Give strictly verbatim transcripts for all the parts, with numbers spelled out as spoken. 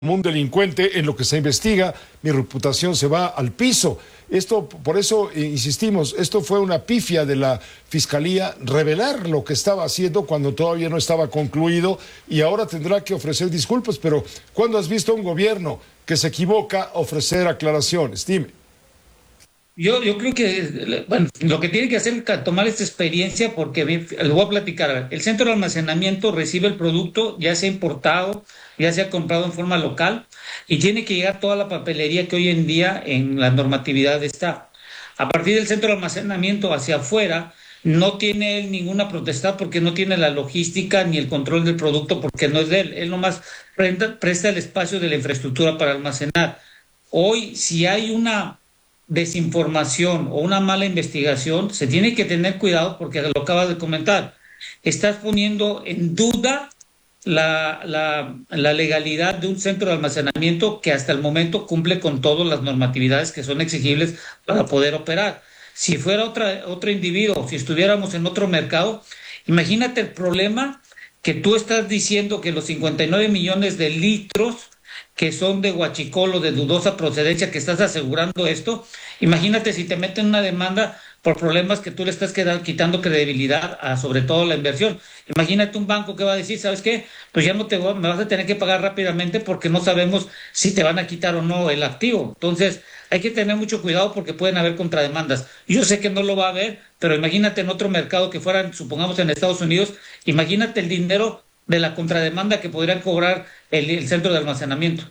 como un delincuente en lo que se investiga, mi reputación se va al piso. Esto, por eso eh, insistimos, esto fue una pifia de la Fiscalía, revelar lo que estaba haciendo cuando todavía no estaba concluido y ahora tendrá que ofrecer disculpas. Pero ¿cuándo has visto a un gobierno que se equivoca a ofrecer aclaraciones? Dime. Yo, yo creo que, bueno, lo que tiene que hacer es tomar esta experiencia porque le voy a platicar. A ver, el centro de almacenamiento recibe el producto, ya sea importado, ya sea comprado en forma local, y tiene que llegar toda la papelería que hoy en día en la normatividad está. A partir del centro de almacenamiento hacia afuera, no tiene él ninguna protesta porque no tiene la logística ni el control del producto porque no es de él. Él nomás presta, presta el espacio de la infraestructura para almacenar. Hoy, si hay una desinformación o una mala investigación, se tiene que tener cuidado porque lo acabas de comentar. Estás poniendo en duda la, la, la legalidad de un centro de almacenamiento que hasta el momento cumple con todas las normatividades que son exigibles para poder operar. Si fuera otra, otro individuo, si estuviéramos en otro mercado, imagínate el problema que tú estás diciendo que los cincuenta y nueve millones de litros que son de huachicol o de dudosa procedencia, que estás asegurando esto, imagínate si te meten una demanda por problemas que tú le estás quedando, quitando credibilidad a sobre todo la inversión. Imagínate un banco que va a decir, ¿sabes qué? Pues ya no te voy, me vas a tener que pagar rápidamente porque no sabemos si te van a quitar o no el activo. Entonces, hay que tener mucho cuidado porque pueden haber contrademandas. Yo sé que no lo va a haber, pero imagínate en otro mercado que fueran, supongamos en Estados Unidos, imagínate el dinero de la contrademanda que podrían cobrar el, el centro de almacenamiento.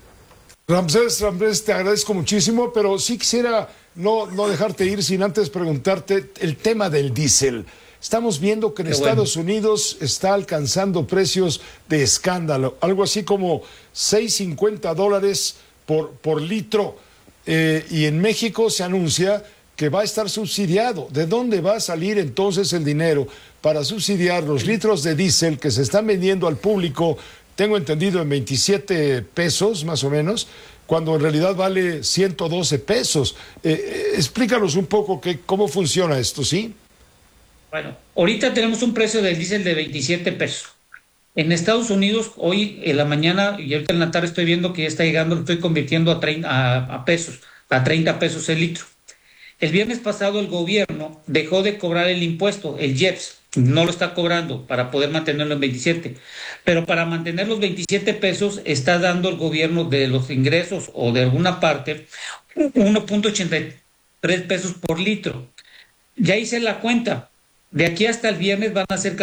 Ramsés, Ramsés, te agradezco muchísimo, pero sí quisiera no, no dejarte ir sin antes preguntarte el tema del diésel. Estamos viendo que en Qué Estados bueno. Unidos está alcanzando precios de escándalo, algo así como seis cincuenta dólares por, por litro. Eh, y en México se anuncia que va a estar subsidiado. ¿De dónde va a salir entonces el dinero para subsidiar los litros de diésel que se están vendiendo al público? Tengo entendido en veintisiete pesos más o menos, cuando en realidad vale ciento doce pesos. Eh, eh, explícanos un poco que, cómo funciona esto, ¿sí? Bueno, ahorita tenemos un precio del diésel de veintisiete pesos. En Estados Unidos, hoy en la mañana y ahorita en la tarde estoy viendo que ya está llegando, lo estoy convirtiendo a, treinta, a, a pesos, a treinta pesos el litro. El viernes pasado el gobierno dejó de cobrar el impuesto, el I E P S, no lo está cobrando para poder mantenerlo en veintisiete, pero para mantener los veintisiete pesos está dando el gobierno de los ingresos o de alguna parte uno punto ochenta y tres pesos por litro. Ya hice la cuenta, de aquí hasta el viernes van a ser